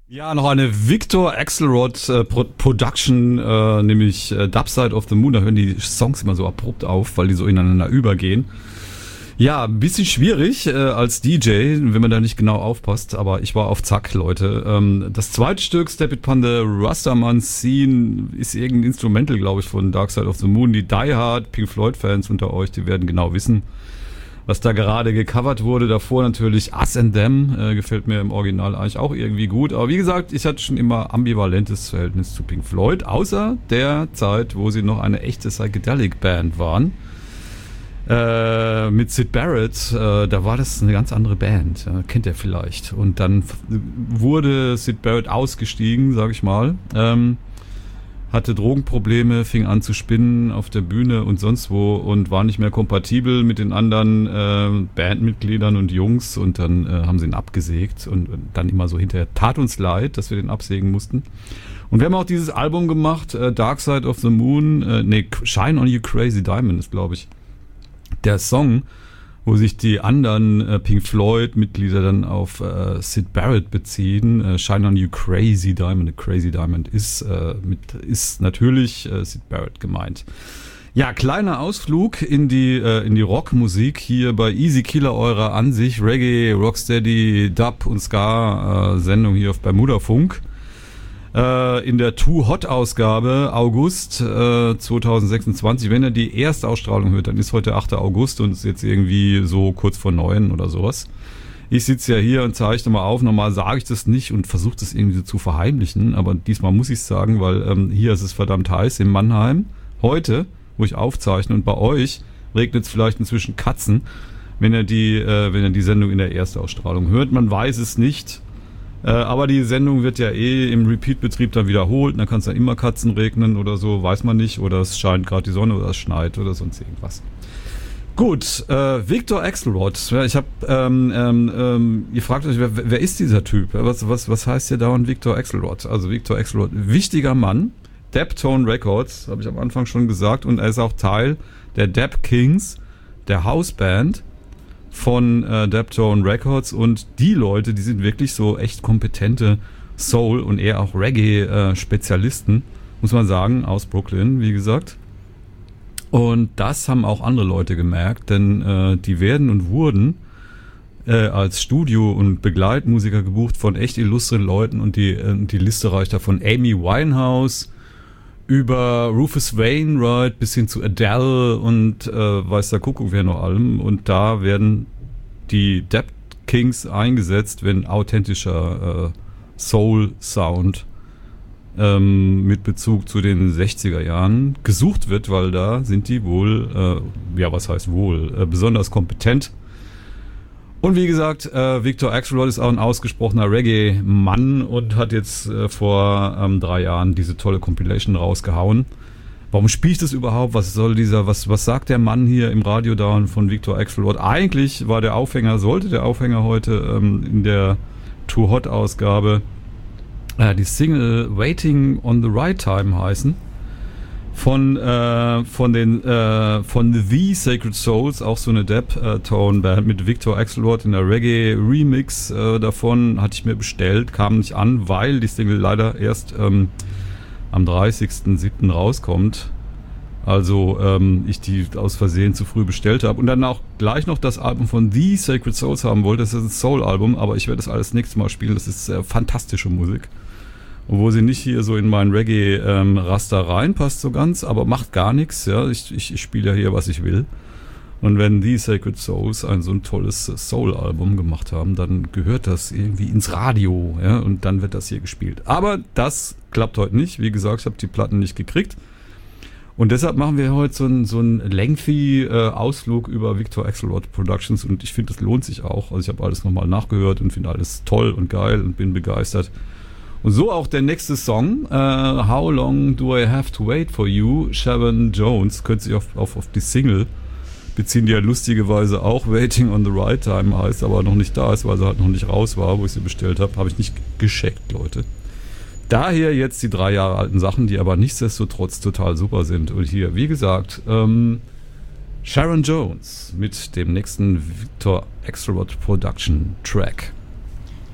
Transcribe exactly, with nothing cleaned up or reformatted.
Ja, noch eine Victor Axelrod äh, Pro- Production, äh, nämlich äh, Dub Side of the Moon. Da hören die Songs immer so abrupt auf, weil die so ineinander übergehen. Ja, ein bisschen schwierig äh, als D J, wenn man da nicht genau aufpasst, aber ich war auf Zack, Leute. Ähm, das zweite Stück, Step It Upon the Rastaman Scene, ist irgendein Instrumental, glaube ich, von Dark Side of the Moon. Die Die Hard Pink Floyd-Fans unter euch, die werden genau wissen, was da gerade gecovert wurde. Davor natürlich Us and Them, äh, gefällt mir im Original eigentlich auch irgendwie gut. Aber wie gesagt, ich hatte schon immer ambivalentes Verhältnis zu Pink Floyd, außer der Zeit, wo sie noch eine echte Psychedelic-Band waren. Äh, mit Syd Barrett, äh, da war das eine ganz andere Band, äh, kennt ihr vielleicht. Und dann f- wurde Syd Barrett ausgestiegen, sag ich mal. Ähm, hatte Drogenprobleme, fing an zu spinnen auf der Bühne und sonst wo und war nicht mehr kompatibel mit den anderen äh, Bandmitgliedern und Jungs und dann äh, haben sie ihn abgesägt und, und dann immer so hinterher, tat uns leid, dass wir den absägen mussten. Und wir haben auch dieses Album gemacht, äh, Dark Side of the Moon, äh, nee, Shine on You Crazy Diamond ist, glaube ich, der Song, wo sich die anderen äh, Pink Floyd-Mitglieder dann auf äh, Syd Barrett beziehen. Äh, Shine on You Crazy Diamond. Crazy Diamond ist, äh, mit, ist natürlich äh, Syd Barrett gemeint. Ja, kleiner Ausflug in die, äh, in die Rockmusik hier bei Easy Killer eurer Ansicht. Reggae, Rocksteady, Dub und Ska äh, Sendung hier auf Bermuda Funk. Äh, in der Too Hot Ausgabe August äh, zwanzig sechsundzwanzig. Wenn ihr die erste Ausstrahlung hört, dann ist heute achter August und ist jetzt irgendwie so kurz vor neun oder sowas. Ich sitze ja hier und zeichne mal auf. Normal sage ich das nicht und versuche das irgendwie so zu verheimlichen, aber diesmal muss ich es sagen, weil ähm, hier ist es verdammt heiß in Mannheim. Heute, wo ich aufzeichne, und bei euch regnet es vielleicht inzwischen Katzen, wenn ihr die, äh, wenn ihr die Sendung in der Erstausstrahlung hört. Man weiß es nicht. Äh, aber die Sendung wird ja eh im Repeat-Betrieb dann wiederholt. Dann kann es ja immer Katzen regnen oder so, weiß man nicht. Oder es scheint gerade die Sonne oder es schneit oder sonst irgendwas. Gut, äh, Victor Axelrod. Ja, ich habe, ähm, ähm, ähm, ihr fragt euch, wer, wer ist dieser Typ? Was, was, was heißt hier dauernd Victor Axelrod? Also Victor Axelrod, wichtiger Mann. Deptone Records, habe ich am Anfang schon gesagt. Und er ist auch Teil der Dap Kings, der Hausband von äh, Deptone Records, und die Leute, die sind wirklich so echt kompetente Soul- und eher auch Reggae-Spezialisten, äh, muss man sagen, aus Brooklyn, wie gesagt. Und das haben auch andere Leute gemerkt, denn äh, die werden und wurden äh, als Studio- und Begleitmusiker gebucht von echt illustren Leuten, und die, äh, die Liste reicht da von Amy Winehouse über Rufus Wainwright bis hin zu Adele und äh, weiß der Kuckuck wer noch allem. Und da werden die Dap Kings eingesetzt, wenn authentischer äh, Soul-Sound ähm, mit Bezug zu den sechziger Jahren gesucht wird, weil da sind die wohl, äh, ja was heißt wohl, äh, besonders kompetent. Und wie gesagt, äh, Victor Axelrod ist auch ein ausgesprochener Reggae-Mann und hat jetzt äh, vor ähm, drei Jahren diese tolle Compilation rausgehauen. Warum spiele ich das überhaupt? Was soll dieser, was, was sagt der Mann hier im Radio dauernd von Victor Axelrod? Eigentlich war der Aufhänger, sollte der Aufhänger heute ähm, in der Too Hot Ausgabe äh, die Single Waiting on the Right Time heißen. Von, äh, von den, äh, von The Sacred Souls, auch so eine Deptone-Band mit Victor Axelrod in der Reggae-Remix äh, davon, hatte ich mir bestellt, kam nicht an, weil die Single leider erst ähm, am dreißigsten siebten rauskommt. Also ähm, ich die aus Versehen zu früh bestellt habe und dann auch gleich noch das Album von The Sacred Souls haben wollte. Das ist ein Soul-Album, aber ich werde das alles nächstes Mal spielen. Das ist äh, fantastische Musik. Obwohl sie nicht hier so in meinen Reggae-Raster ähm, reinpasst so ganz, aber macht gar nichts. Ja, ich, ich, ich spiele ja hier, was ich will. Und wenn die Sacred Souls ein so ein tolles Soul-Album gemacht haben, dann gehört das irgendwie ins Radio, ja, und dann wird das hier gespielt. Aber das klappt heute nicht. Wie gesagt, ich habe die Platten nicht gekriegt. Und deshalb machen wir heute so einen so einen lengthy äh, Ausflug über Victor Axelrod Productions, und ich finde, das lohnt sich auch. Also ich habe alles nochmal nachgehört und finde alles toll und geil und bin begeistert. Und so auch der nächste Song, uh, How Long Do I Have to Wait for You, Sharon Jones, könnte sich auf, auf, auf die Single beziehen, die ja lustigerweise auch Waiting on the Right Time heißt, aber noch nicht da ist, weil sie halt noch nicht raus war, wo ich sie bestellt habe. Habe ich nicht gescheckt, Leute. Daher jetzt die drei Jahre alten Sachen, die aber nichtsdestotrotz total super sind. Und hier, wie gesagt, ähm, Sharon Jones mit dem nächsten Victor Axelrod Production Track.